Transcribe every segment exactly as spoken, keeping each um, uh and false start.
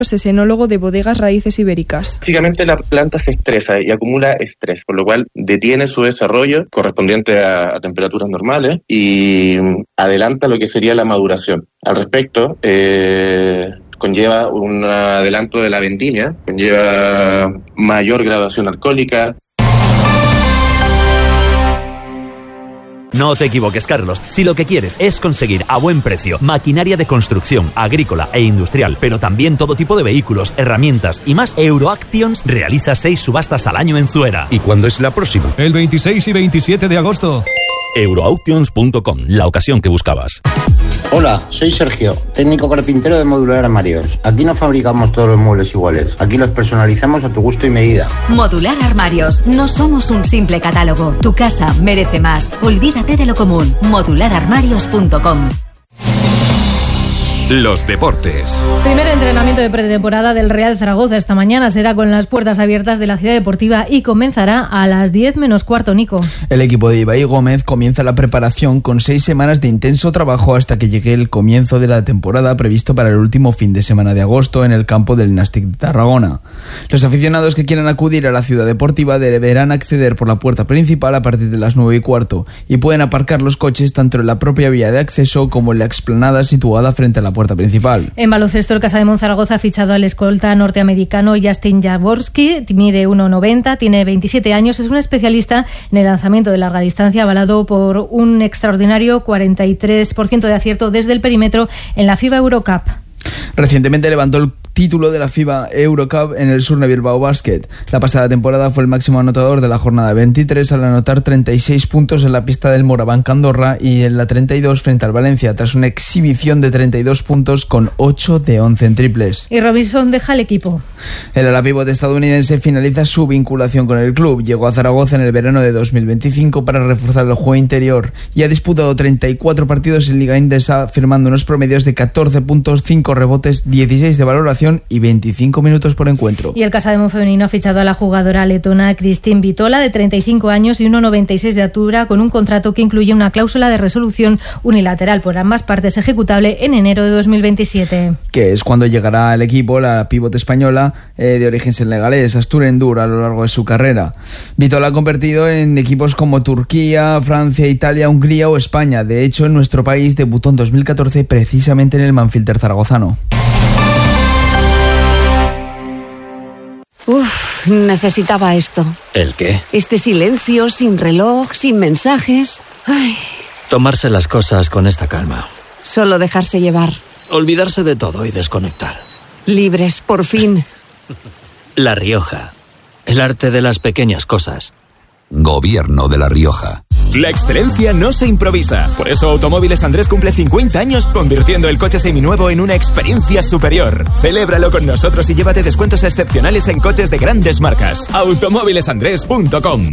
es enólogo de Bodegas Raíces Ibéricas. Básicamente la planta se estresa y acumula estrés, por lo cual detiene su desarrollo correspondiente a, a temperaturas normales y adelanta lo que sería la maduración. Al respecto, eh, conlleva un adelanto de la vendimia, conlleva mayor graduación alcohólica. No te equivoques, Carlos. Si lo que quieres es conseguir a buen precio maquinaria de construcción, agrícola e industrial, pero también todo tipo de vehículos, herramientas y más, Euroactions realiza seis subastas al año en Zuera. ¿Y cuándo es la próxima? El veintiséis y veintisiete de agosto. Euroauctions punto com, la ocasión que buscabas. Hola, soy Sergio, técnico carpintero de Modular Armarios. Aquí no fabricamos todos los muebles iguales, aquí los personalizamos a tu gusto y medida. Modular Armarios, no somos un simple catálogo. Tu casa merece más. Olvídate de lo común. modular armarios punto com. Los deportes. Primer entrenamiento de pretemporada del Real Zaragoza esta mañana será con las puertas abiertas de la ciudad deportiva y comenzará a las diez menos cuarto, Nico. El equipo de Ibai Gómez comienza la preparación con seis semanas de intenso trabajo hasta que llegue el comienzo de la temporada previsto para el último fin de semana de agosto en el campo del Nàstic de Tarragona. Los aficionados que quieran acudir a la ciudad deportiva deberán acceder por la puerta principal a partir de las nueve y cuarto y pueden aparcar los coches tanto en la propia vía de acceso como en la explanada situada frente a la puerta principal. En baloncesto, el Casademont Zaragoza ha fichado al escolta norteamericano Justin Jaworski, mide uno noventa, tiene veintisiete años, es un especialista en el lanzamiento de larga distancia, avalado por un extraordinario cuarenta y tres por ciento de acierto desde el perímetro en la FIBA Eurocup. Recientemente levantó el título de la FIBA Eurocup en el Surne Bilbao Basket. La pasada temporada fue el máximo anotador de la jornada veintitrés al anotar treinta y seis puntos en la pista del Morabanc Andorra y en la treinta y dos frente al Valencia, tras una exhibición de treinta y dos puntos con ocho de once en triples. Y Robinson deja el equipo. El ala pívot estadounidense finaliza su vinculación con el club. Llegó a Zaragoza en el verano de dos mil veinticinco para reforzar el juego interior y ha disputado treinta y cuatro partidos en Liga Endesa, firmando unos promedios de catorce puntos, cinco rebotes, dieciséis de valoración y veinticinco minutos por encuentro. Y el Casademont femenino ha fichado a la jugadora letona Christine Vitola, de treinta y cinco años y uno noventa y seis de altura, con un contrato que incluye una cláusula de resolución unilateral por ambas partes ejecutable en enero de dos mil veintisiete. Que es cuando llegará al equipo la pívot española eh, de origen senegalés, Astur Endur, a lo largo de su carrera. Vitola ha convertido en equipos como Turquía, Francia, Italia, Hungría o España. De hecho, en nuestro país debutó en dos mil catorce precisamente en el Manfilter zaragozano. Uf, necesitaba esto. ¿El qué? Este silencio, sin reloj, sin mensajes. Ay. Tomarse las cosas con esta calma. Solo dejarse llevar. Olvidarse de todo y desconectar. Libres, por fin. La Rioja. El arte de las pequeñas cosas. Gobierno de La Rioja. La excelencia no se improvisa. Por eso Automóviles Andrés cumple cincuenta años, convirtiendo el coche seminuevo en una experiencia superior. Celébralo con nosotros y llévate descuentos excepcionales en coches de grandes marcas. automóviles andrés punto com.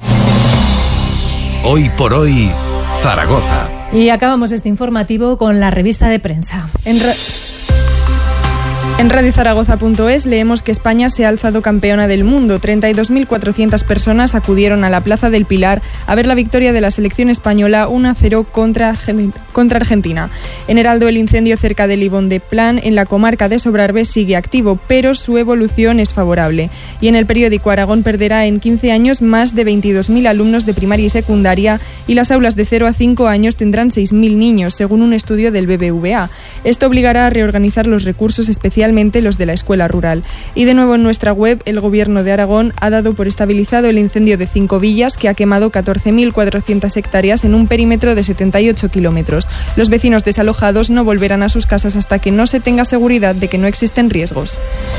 Hoy por hoy, Zaragoza. Y acabamos este informativo con la revista de prensa. En ra- En radio zaragoza punto es leemos que España se ha alzado campeona del mundo. treinta y dos mil cuatrocientas personas acudieron a la Plaza del Pilar a ver la victoria de la selección española uno a cero contra, contra Argentina. En Heraldo, el incendio cerca de Libón de Plan, en la comarca de Sobrarbe, sigue activo, pero su evolución es favorable. Y en el periódico, Aragón perderá en quince años más de veintidós mil alumnos de primaria y secundaria y las aulas de cero a cinco años tendrán seis mil niños, según un estudio del B B V A. Esto obligará a reorganizar los recursos, especialmente los de la escuela rural. Y de nuevo en nuestra web, el Gobierno de Aragón ha dado por estabilizado el incendio de Cinco Villas, que ha quemado catorce mil cuatrocientas hectáreas en un perímetro de setenta y ocho kilómetros. Los vecinos desalojados no volverán a sus casas hasta que no se tenga seguridad de que no existen riesgos.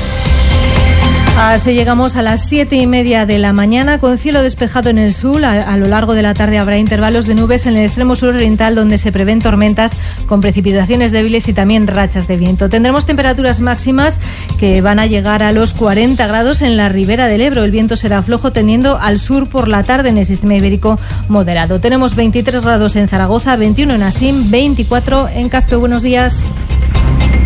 Así llegamos a las siete y media de la mañana con cielo despejado en el sur. A, a lo largo de la tarde habrá intervalos de nubes en el extremo sur oriental, donde se prevén tormentas con precipitaciones débiles y también rachas de viento. Tendremos temperaturas máximas que van a llegar a los cuarenta grados en la ribera del Ebro. El viento será flojo tendiendo al sur por la tarde en el sistema ibérico moderado. Tenemos veintitrés grados en Zaragoza, veintiuno en Asím, veinticuatro en Caspe. Buenos días.